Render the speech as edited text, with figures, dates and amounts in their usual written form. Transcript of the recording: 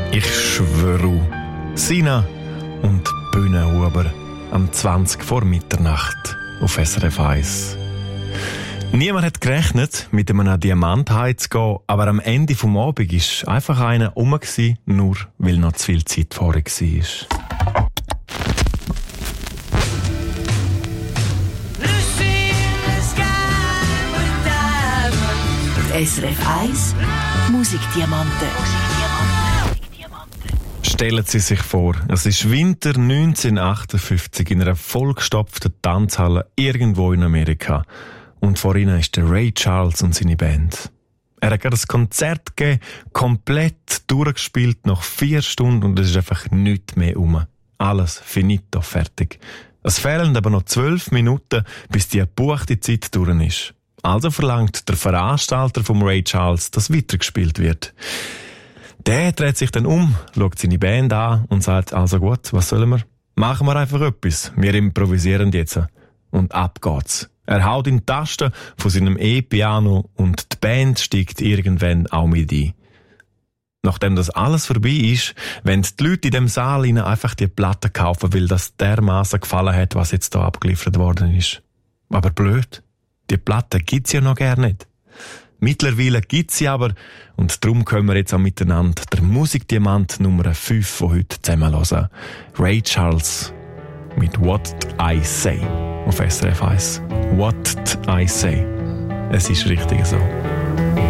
Ich schwöre. Sina und Bühnenhuber am 20 vor Mitternacht auf SRF 1. Niemand hat gerechnet, mit einem Diamant heimzugehen, aber am Ende des Abends war einfach einer rum, nur weil noch zu viel Zeit vorher war. SRF 1 Musikdiamanten. Stellen Sie sich vor, es ist Winter 1958 in einer vollgestopften Tanzhalle irgendwo in Amerika. Und vor ihnen ist der Ray Charles und seine Band. Er hat gerade ein Konzert gegeben, komplett durchgespielt, nach 4 Stunden und es ist einfach nichts mehr rum. Alles finito, fertig. Es fehlen aber noch 12 Minuten, bis die gebuchte Zeit durch ist. Also verlangt der Veranstalter vom Ray Charles, dass weitergespielt wird. Der dreht sich dann um, schaut seine Band an und sagt, also gut, was sollen wir? Machen wir einfach etwas. Wir improvisieren jetzt. Und ab geht's. Er haut in die Tasten von seinem E-Piano und die Band steigt irgendwann auch mit ein. Nachdem das alles vorbei ist, wollen die Leute in dem Saal einfach die Platte kaufen, weil das dermaßen gefallen hat, was jetzt da abgeliefert worden ist. Aber blöd. Die Platte gibt's ja noch gar nicht. Mittlerweile gibt's sie aber, und darum können wir jetzt auch miteinander der Musikdiamant Nummer 5 von heute zusammen hören. Ray Charles mit What I Say auf SRF 1. What I Say. Es ist richtig so.